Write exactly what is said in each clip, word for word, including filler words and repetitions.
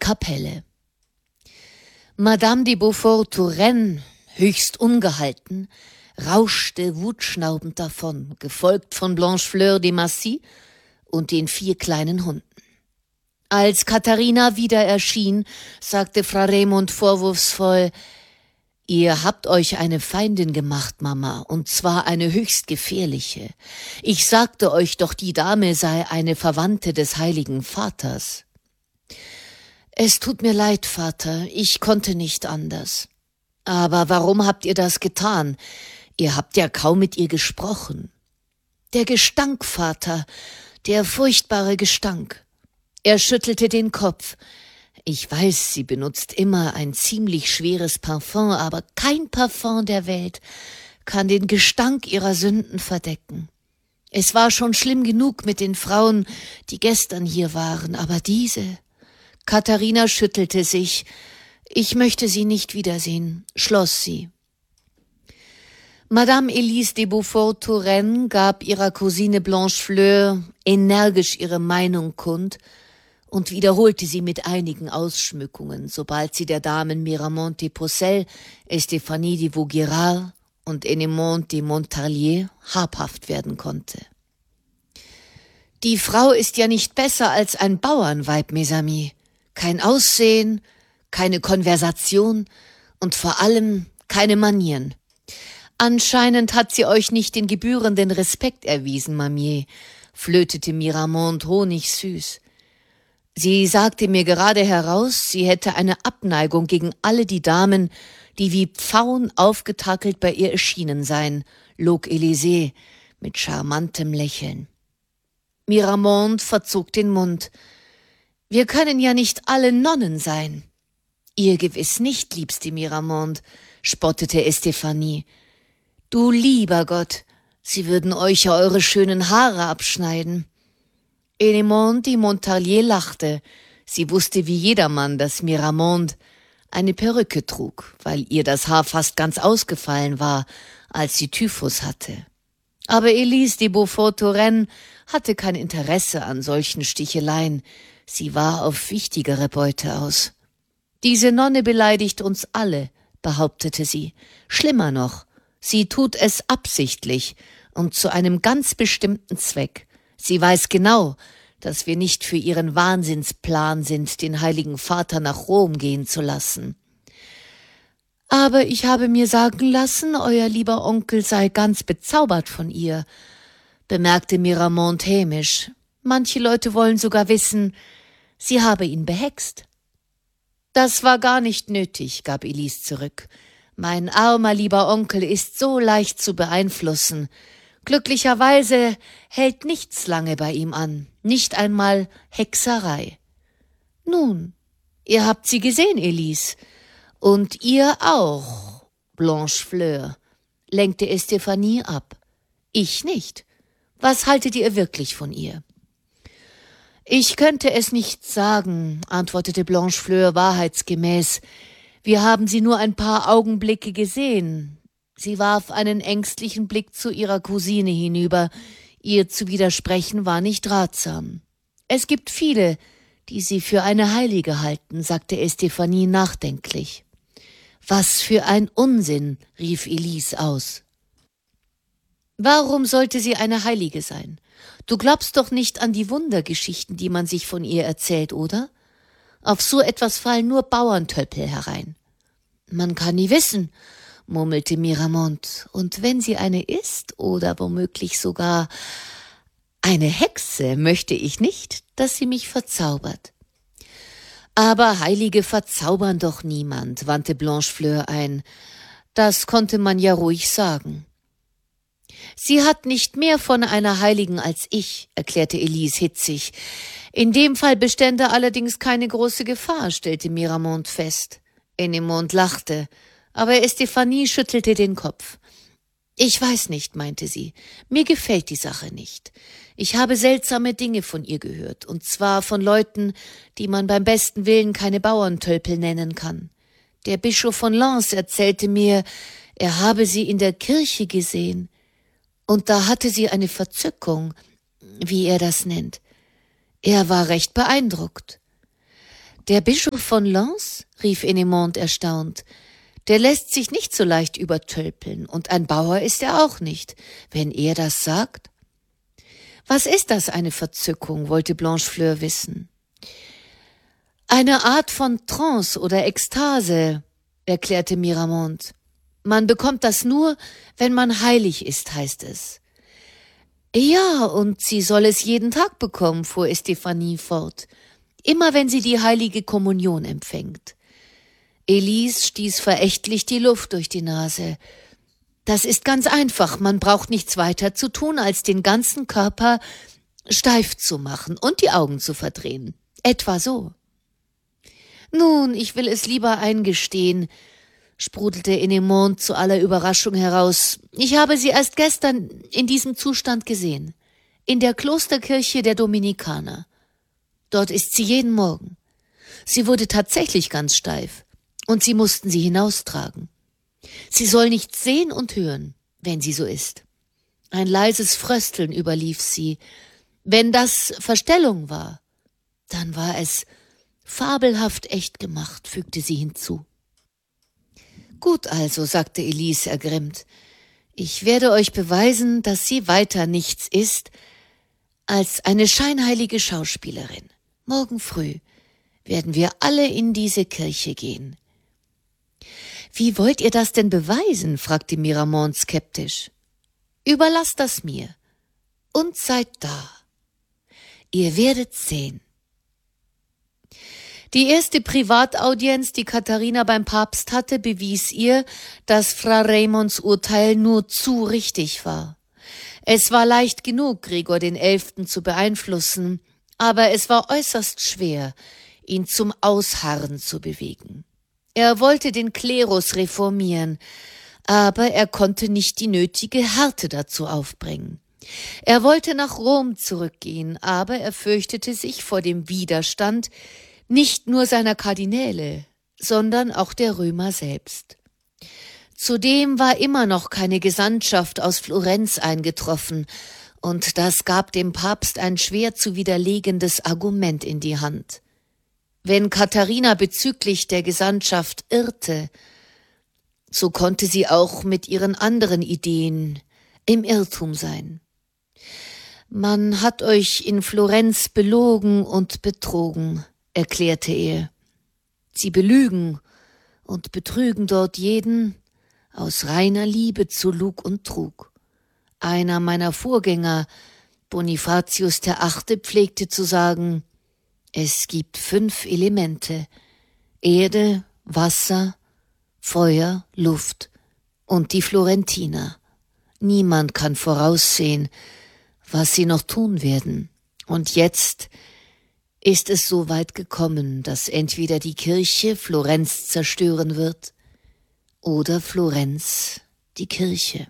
Kapelle. Madame de Beaufort-Touraine, höchst ungehalten, rauschte wutschnaubend davon, gefolgt von Blanchefleur de Massy und den vier kleinen Hunden. Als Katharina wieder erschien, sagte Fra Raimond vorwurfsvoll: »Ihr habt euch eine Feindin gemacht, Mama, und zwar eine höchst gefährliche. Ich sagte euch doch, die Dame sei eine Verwandte des Heiligen Vaters.« »Es tut mir leid, Vater, ich konnte nicht anders.« »Aber warum habt ihr das getan? Ihr habt ja kaum mit ihr gesprochen.« »Der Gestank, Vater, der furchtbare Gestank.« Er schüttelte den Kopf. »Ich weiß, sie benutzt immer ein ziemlich schweres Parfum, aber kein Parfum der Welt kann den Gestank ihrer Sünden verdecken. Es war schon schlimm genug mit den Frauen, die gestern hier waren, aber diese...« Katharina schüttelte sich. »Ich möchte sie nicht wiedersehen«, schloss sie. Madame Elise de Beaufort-Touraine gab ihrer Cousine Blanchefleur energisch ihre Meinung kund und wiederholte sie mit einigen Ausschmückungen, sobald sie der Damen Miramont de Pucelle, Estéphanie de Vaugirard und Ennemond de Montarlier habhaft werden konnte. »Die Frau ist ja nicht besser als ein Bauernweib, mes amis. Kein Aussehen, keine Konversation und vor allem keine Manieren. Anscheinend hat sie euch nicht den gebührenden Respekt erwiesen, Mamier«, flötete Miramont honigsüß. »Sie sagte mir gerade heraus, sie hätte eine Abneigung gegen alle die Damen, die wie Pfauen aufgetakelt bei ihr erschienen seien«, log Elisée mit charmantem Lächeln. Miramont verzog den Mund. »Wir können ja nicht alle Nonnen sein.« »Ihr gewiss nicht, liebste Miramont«, spottete Estéphanie. »Du lieber Gott, sie würden euch ja eure schönen Haare abschneiden.« Ennemond de Montarlier lachte. Sie wusste wie jedermann, dass Miramont eine Perücke trug, weil ihr das Haar fast ganz ausgefallen war, als sie Typhus hatte. Aber Elise de Beaufort-Touraine hatte kein Interesse an solchen Sticheleien. Sie war auf wichtigere Beute aus. »Diese Nonne beleidigt uns alle«, behauptete sie. »Schlimmer noch, sie tut es absichtlich und zu einem ganz bestimmten Zweck. Sie weiß genau, dass wir nicht für ihren Wahnsinnsplan sind, den Heiligen Vater nach Rom gehen zu lassen.« »Aber ich habe mir sagen lassen, euer lieber Onkel sei ganz bezaubert von ihr«, bemerkte Miramont hämisch. »Manche Leute wollen sogar wissen, sie habe ihn behext.« »Das war gar nicht nötig«, gab Elise zurück. »Mein armer lieber Onkel ist so leicht zu beeinflussen. Glücklicherweise hält nichts lange bei ihm an, nicht einmal Hexerei.« »Nun, ihr habt sie gesehen, Elise. Und ihr auch, Blanchefleur«, lenkte Estéphanie ab. »Ich nicht. Was haltet ihr wirklich von ihr?« »Ich könnte es nicht sagen«, antwortete Blanchefleur wahrheitsgemäß. »Wir haben sie nur ein paar Augenblicke gesehen.« Sie warf einen ängstlichen Blick zu ihrer Cousine hinüber. Ihr zu widersprechen war nicht ratsam. »Es gibt viele, die sie für eine Heilige halten«, sagte Estéphanie nachdenklich. »Was für ein Unsinn«, rief Elise aus. »Warum sollte sie eine Heilige sein? Du glaubst doch nicht an die Wundergeschichten, die man sich von ihr erzählt, oder? Auf so etwas fallen nur Bauerntöppel herein.« »Man kann nie wissen«, murmelte Miramont. »Und wenn sie eine ist, oder womöglich sogar eine Hexe, möchte ich nicht, dass sie mich verzaubert.« »Aber Heilige verzaubern doch niemand«, wandte Blanchefleur ein. »Das konnte man ja ruhig sagen.« »Sie hat nicht mehr von einer Heiligen als ich«, erklärte Elise hitzig. »In dem Fall bestände allerdings keine große Gefahr«, stellte Miramont fest. Ennemond lachte, aber Estéphanie schüttelte den Kopf. »Ich weiß nicht«, meinte sie, »mir gefällt die Sache nicht. Ich habe seltsame Dinge von ihr gehört, und zwar von Leuten, die man beim besten Willen keine Bauerntölpel nennen kann. Der Bischof von Lens erzählte mir, er habe sie in der Kirche gesehen, und da hatte sie eine Verzückung, wie er das nennt. Er war recht beeindruckt.« »Der Bischof von Lens?« rief Enemond erstaunt. »Der lässt sich nicht so leicht übertölpeln, und ein Bauer ist er auch nicht, wenn er das sagt.« »Was ist das, eine Verzückung?« wollte Blanchefleur wissen. »Eine Art von Trance oder Ekstase«, erklärte Miramont. »Man bekommt das nur, wenn man heilig ist, heißt es.« »Ja, und sie soll es jeden Tag bekommen«, fuhr Estephanie fort, »immer wenn sie die heilige Kommunion empfängt.« Elise stieß verächtlich die Luft durch die Nase. »Das ist ganz einfach, man braucht nichts weiter zu tun, als den ganzen Körper steif zu machen und die Augen zu verdrehen. Etwa so.« »Nun, ich will es lieber eingestehen«, sprudelte Enemond zu aller Überraschung heraus. »Ich habe sie erst gestern in diesem Zustand gesehen. In der Klosterkirche der Dominikaner. Dort ist sie jeden Morgen. Sie wurde tatsächlich ganz steif, und sie mussten sie hinaustragen. Sie soll nichts sehen und hören, wenn sie so ist.« Ein leises Frösteln überlief sie. Wenn das Verstellung war, dann war es fabelhaft echt gemacht, fügte sie hinzu. »Gut also«, sagte Elise ergrimmt, »ich werde euch beweisen, dass sie weiter nichts ist als eine scheinheilige Schauspielerin. Morgen früh werden wir alle in diese Kirche gehen.« »Wie wollt ihr das denn beweisen?« fragte Miramont skeptisch. »Überlasst das mir und seid da. Ihr werdet sehen.« Die erste Privataudienz, die Katharina beim Papst hatte, bewies ihr, dass Fra Raymonds Urteil nur zu richtig war. Es war leicht genug, Gregor den Elften zu beeinflussen, aber es war äußerst schwer, ihn zum Ausharren zu bewegen. Er wollte den Klerus reformieren, aber er konnte nicht die nötige Härte dazu aufbringen. Er wollte nach Rom zurückgehen, aber er fürchtete sich vor dem Widerstand nicht nur seiner Kardinäle, sondern auch der Römer selbst. Zudem war immer noch keine Gesandtschaft aus Florenz eingetroffen, und das gab dem Papst ein schwer zu widerlegendes Argument in die Hand. Wenn Katharina bezüglich der Gesandtschaft irrte, so konnte sie auch mit ihren anderen Ideen im Irrtum sein. »Man hat euch in Florenz belogen und betrogen«, erklärte er. »Sie belügen und betrügen dort jeden aus reiner Liebe zu Lug und Trug. Einer meiner Vorgänger, Bonifatius der Achte, pflegte zu sagen, es gibt fünf Elemente: Erde, Wasser, Feuer, Luft und die Florentiner. Niemand kann voraussehen, was sie noch tun werden. Und jetzt ist es so weit gekommen, dass entweder die Kirche Florenz zerstören wird oder Florenz die Kirche.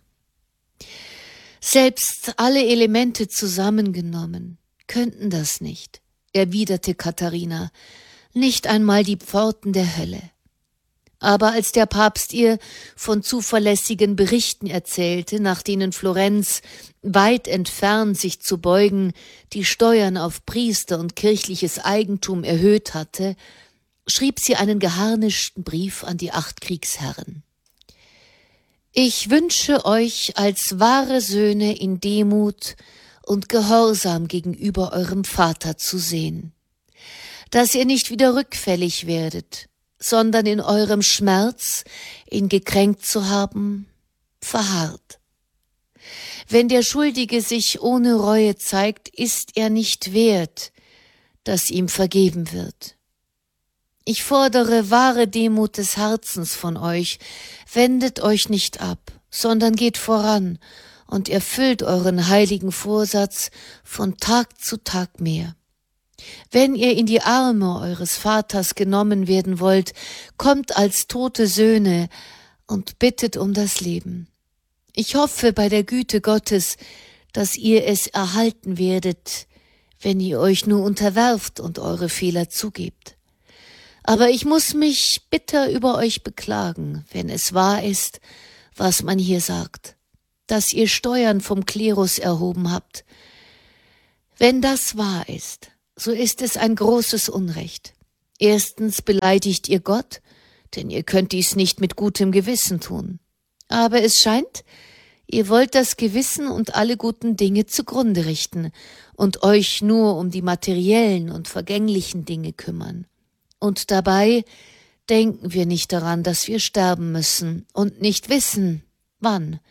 Selbst alle Elemente zusammengenommen könnten das nicht«, erwiderte Katharina, »nicht einmal die Pforten der Hölle.« Aber als der Papst ihr von zuverlässigen Berichten erzählte, nach denen Florenz, weit entfernt sich zu beugen, die Steuern auf Priester und kirchliches Eigentum erhöht hatte, schrieb sie einen geharnischten Brief an die acht Kriegsherren. »Ich wünsche euch als wahre Söhne in Demut und Gehorsam gegenüber eurem Vater zu sehen, dass ihr nicht wieder rückfällig werdet, sondern in eurem Schmerz, ihn gekränkt zu haben, verharrt. Wenn der Schuldige sich ohne Reue zeigt, ist er nicht wert, dass ihm vergeben wird. Ich fordere wahre Demut des Herzens von euch, wendet euch nicht ab, sondern geht voran und erfüllt euren heiligen Vorsatz von Tag zu Tag mehr. Wenn ihr in die Arme eures Vaters genommen werden wollt, kommt als tote Söhne und bittet um das Leben. Ich hoffe bei der Güte Gottes, dass ihr es erhalten werdet, wenn ihr euch nur unterwerft und eure Fehler zugebt. Aber ich muss mich bitter über euch beklagen, wenn es wahr ist, was man hier sagt, dass ihr Steuern vom Klerus erhoben habt. Wenn das wahr ist, so ist es ein großes Unrecht. Erstens beleidigt ihr Gott, denn ihr könnt dies nicht mit gutem Gewissen tun. Aber es scheint, ihr wollt das Gewissen und alle guten Dinge zugrunde richten und euch nur um die materiellen und vergänglichen Dinge kümmern. Und dabei denken wir nicht daran, dass wir sterben müssen und nicht wissen, wann.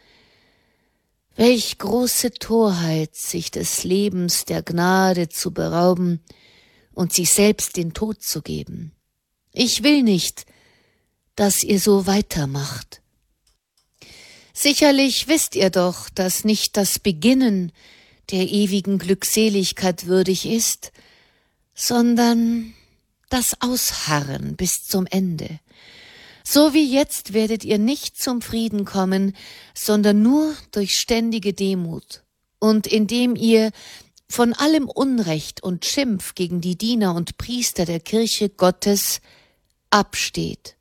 Welch große Torheit, sich des Lebens der Gnade zu berauben und sich selbst den Tod zu geben. Ich will nicht, dass ihr so weitermacht. Sicherlich wisst ihr doch, dass nicht das Beginnen der ewigen Glückseligkeit würdig ist, sondern das Ausharren bis zum Ende. So wie jetzt werdet ihr nicht zum Frieden kommen, sondern nur durch ständige Demut. Und indem ihr von allem Unrecht und Schimpf gegen die Diener und Priester der Kirche Gottes absteht.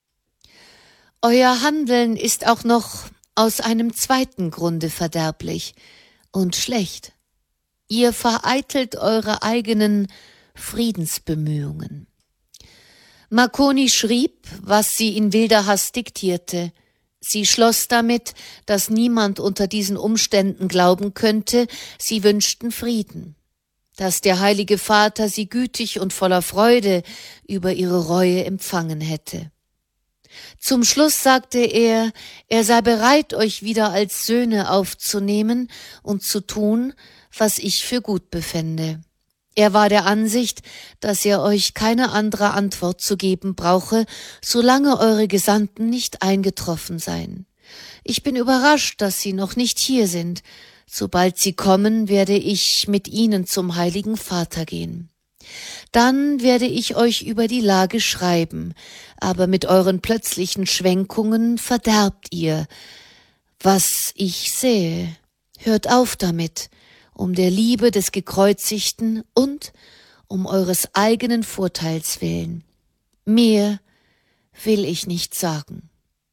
Euer Handeln ist auch noch aus einem zweiten Grunde verderblich und schlecht. Ihr vereitelt eure eigenen Friedensbemühungen. Marconi schrieb, was sie in wilder Hast diktierte. Sie schloss damit, dass niemand unter diesen Umständen glauben könnte, sie wünschten Frieden, dass der Heilige Vater sie gütig und voller Freude über ihre Reue empfangen hätte. Zum Schluss sagte er, er sei bereit, euch wieder als Söhne aufzunehmen und zu tun, was ich für gut befände. Er war der Ansicht, dass er euch keine andere Antwort zu geben brauche, solange eure Gesandten nicht eingetroffen seien. Ich bin überrascht, dass sie noch nicht hier sind. Sobald sie kommen, werde ich mit ihnen zum Heiligen Vater gehen. Dann werde ich euch über die Lage schreiben, aber mit euren plötzlichen Schwenkungen verderbt ihr, was ich sehe. Hört auf damit, um der Liebe des Gekreuzigten und um eures eigenen Vorteils willen. Mehr will ich nicht sagen.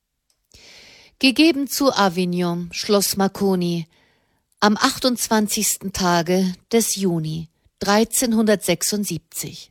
Gegeben zu Avignon, Schloss Marconi, am achtundzwanzigsten Tage des Juni dreizehnhundertsechsundsiebzig.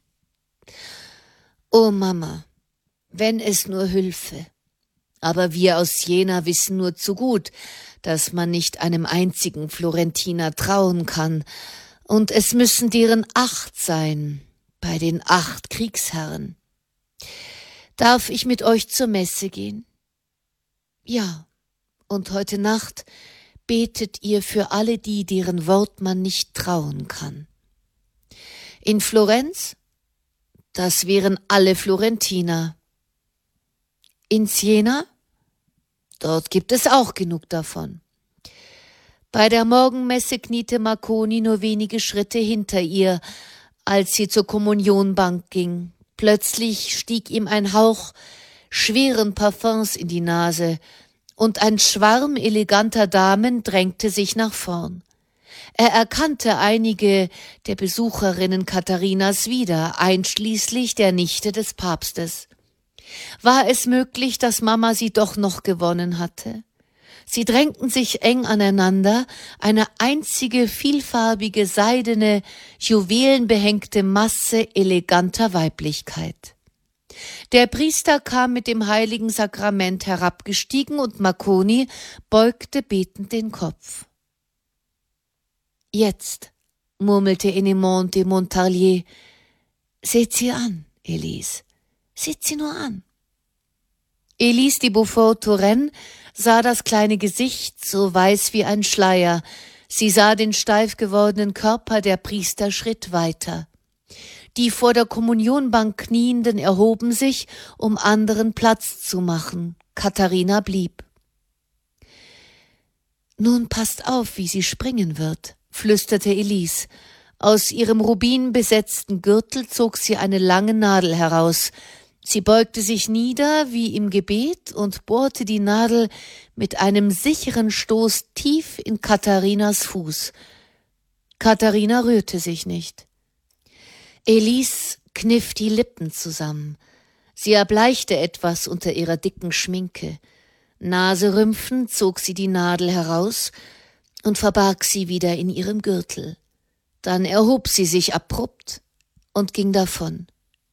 O Mama, wenn es nur hülfe. Aber wir aus Jena wissen nur zu gut, dass man nicht einem einzigen Florentiner trauen kann, und es müssen deren acht sein, bei den acht Kriegsherren. Darf ich mit euch zur Messe gehen? Ja, und heute Nacht betet ihr für alle die, deren Wort man nicht trauen kann. In Florenz? Das wären alle Florentiner. In Siena? Dort gibt es auch genug davon. Bei der Morgenmesse kniete Marconi nur wenige Schritte hinter ihr, als sie zur Kommunionbank ging. Plötzlich stieg ihm ein Hauch schweren Parfums in die Nase, und ein Schwarm eleganter Damen drängte sich nach vorn. Er erkannte einige der Besucherinnen Katharinas wieder, einschließlich der Nichte des Papstes. War es möglich, dass Mama sie doch noch gewonnen hatte? Sie drängten sich eng aneinander, eine einzige vielfarbige, seidene, juwelenbehängte Masse eleganter Weiblichkeit. Der Priester kam mit dem heiligen Sakrament herabgestiegen und Marconi beugte betend den Kopf. Jetzt, murmelte Enemond de Montarlier, seht sie an, Elise, seht sie nur an. Elise de Beaufort-Touraine sah das kleine Gesicht, so weiß wie ein Schleier. Sie sah den steif gewordenen Körper, der Priester schritt weiter. Die vor der Kommunionbank Knienden erhoben sich, um anderen Platz zu machen. Katharina blieb. Nun passt auf, wie sie springen wird, flüsterte Elise. Aus ihrem rubinbesetzten Gürtel zog sie eine lange Nadel heraus. Sie beugte sich nieder wie im Gebet und bohrte die Nadel mit einem sicheren Stoß tief in Katharinas Fuß. Katharina rührte sich nicht. Elise kniff die Lippen zusammen. Sie erbleichte etwas unter ihrer dicken Schminke. Naserümpfend zog sie die Nadel heraus und verbarg sie wieder in ihrem Gürtel. Dann erhob sie sich abrupt und ging davon.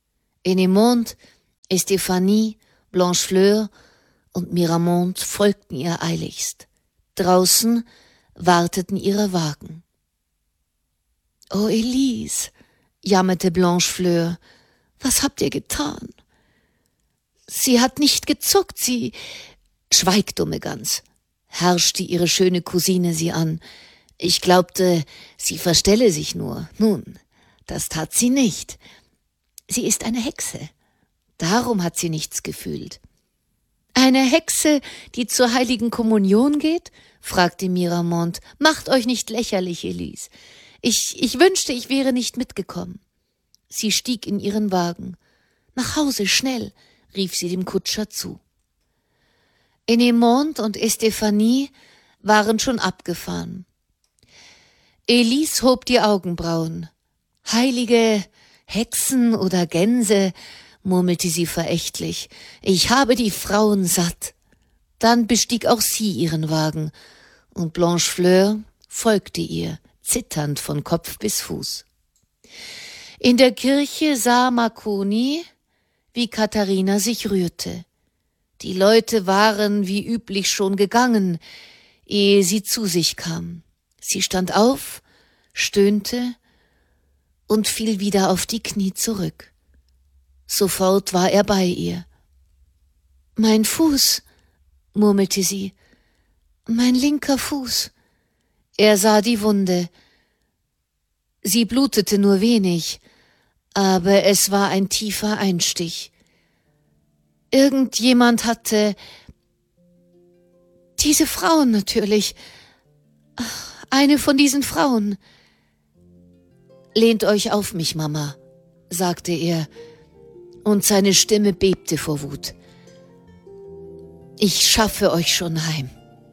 Enemond, Estephanie, Blanchefleur und Miramont folgten ihr eiligst. Draußen warteten ihre Wagen. »Oh, Elise«, jammerte Blanchefleur, »was habt ihr getan?« »Sie hat nicht gezuckt, sie...« »Schweig, dumme Gans«, herrschte ihre schöne Cousine sie an. »Ich glaubte, sie verstelle sich nur. Nun, das tat sie nicht. Sie ist eine Hexe. Darum hat sie nichts gefühlt.« »Eine Hexe, die zur heiligen Kommunion geht?« fragte Miramont. »Macht euch nicht lächerlich, Elise. Ich, ich wünschte, ich wäre nicht mitgekommen.« Sie stieg in ihren Wagen. »Nach Hause, schnell«, rief sie dem Kutscher zu. Enemond und Estephanie waren schon abgefahren. Elise hob die Augenbrauen. »Heilige Hexen oder Gänse«, murmelte sie verächtlich, »ich habe die Frauen satt.« Dann bestieg auch sie ihren Wagen, und Blanchefleur folgte ihr, zitternd von Kopf bis Fuß. In der Kirche sah Marconi, wie Katharina sich rührte. Die Leute waren wie üblich schon gegangen, ehe sie zu sich kam. Sie stand auf, stöhnte und fiel wieder auf die Knie zurück. Sofort war er bei ihr. »Mein Fuß«, murmelte sie, »mein linker Fuß.« Er sah die Wunde. Sie blutete nur wenig, aber es war ein tiefer Einstich. Irgendjemand hatte... Diese Frauen natürlich. Eine von diesen Frauen. »Lehnt euch auf mich, Mama«, sagte er, und seine Stimme bebte vor Wut. »Ich schaffe euch schon heim.«